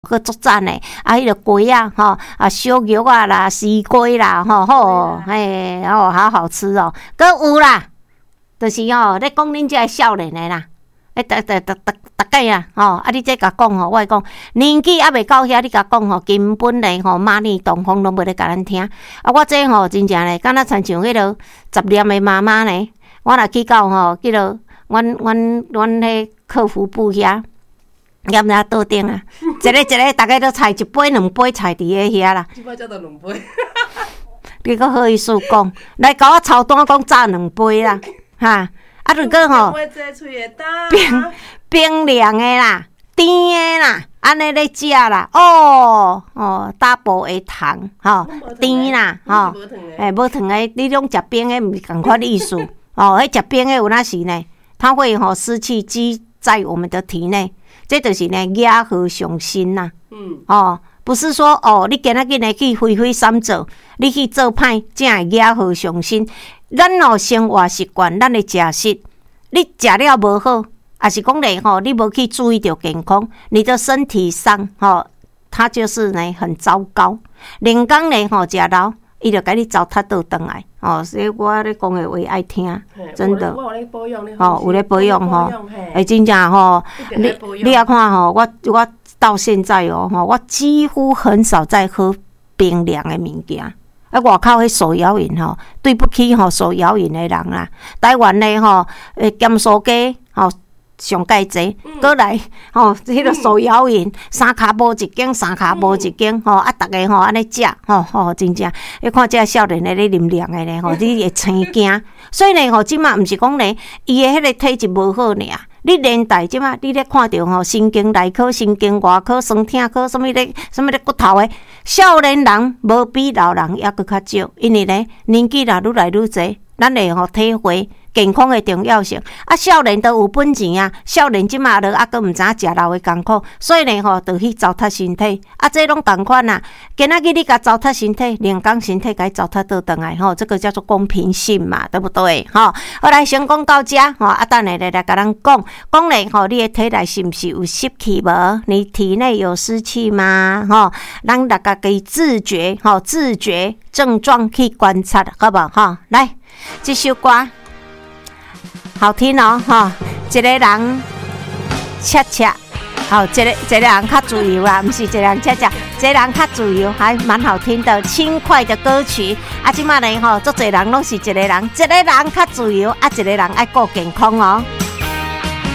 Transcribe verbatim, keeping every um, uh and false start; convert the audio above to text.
个足赞的，啊，迄个龟啊，吼啊，小肉啊啦，西龟啦，吼吼，嘿，哦，好好吃哦。搁有啦，就是吼，咧讲恁这少年的啦，咧逐逐逐逐逐个啊，吼，啊，你这甲讲吼，我会讲年纪还袂到遐，你甲讲吼，根本嘞吼，马尼东风拢无咧甲咱听。啊，我这吼真正嘞，敢若亲像迄落十念的妈妈呢，我若去到吼，迄落阮阮阮迄客服部遐。踮遐桌顶啊，一个一个，大家都菜一杯两杯菜伫个遐啦。 即摆才得两杯。 你搁好意思讲，来甲我操单讲炸两杯啦，哈！啊，如果吼冰冰凉的啦，甜的啦，安尼咧食啦，哦哦，double 的糖吼，甜啦吼，诶，无糖的，你种食冰的毋是共款意思哦。迄食冰的有哪是呢？它会吼湿气积在我们的体内。这就是呢，野火上身呐、啊。嗯。哦，不是说哦，你今仔日呢去挥挥三做，你去做歹，才会野火上身。咱哦生活习惯，咱的食食，你食了无好，也是讲咧吼，你无去注意到健康，你的身体上吼，它就是呢很糟糕。连讲咧吼食老，伊就甲你糟蹋倒转来。哦，所以我咧讲的话爱听，真的。 我有咧保养， 哦，有咧保养吼，诶，真正吼，你你要看吼，我我到现在哦，吼，我几乎很少在喝冰凉的物件。啊，外口迄手摇饮吼，对不起吼，手摇饮的人啦，台湾的吼，诶，咸酥鸡吼。上介济，过来吼，迄个手摇饮，三骹无一斤，三骹无一斤，吼啊，逐个吼安尼食，吼吼，真正，你看这少年的咧啉凉的咧，吼，你会生惊。所以咧，吼，即马毋是讲咧，伊的迄个体质无好尔。你年代即马，你咧看到吼，神经内科、神经外科、酸痛科，什么咧，什么咧骨头的，少年人无比老人抑搁较少，因为咧年纪若愈来愈侪，咱会吼体会。健康的重要性啊，少年都有本钱啊，少年即马都啊，搁毋知影食老的艰苦，所以呢吼，就去糟蹋身体啊，这拢共款啊。今仔日你甲糟蹋身体，连讲身体甲糟蹋倒转来吼，这个叫做公平性嘛，对不对？吼，好来先讲到这吼，啊，等下来来甲咱讲，讲咧吼，你的体内是毋是有湿气无？你体内有湿气吗？吼，咱大家可以自觉吼，自觉症状去观察，好不好？吼，来这首歌。好听哦，哈！一个人恰恰，好，一个一个人较自由啦，不是一个人恰恰，一个人较自由，还蛮好听的，轻快的歌曲。啊，即马呢，吼，足侪人拢是一个人，一个人较自由，啊，一个人爱顾健康哦。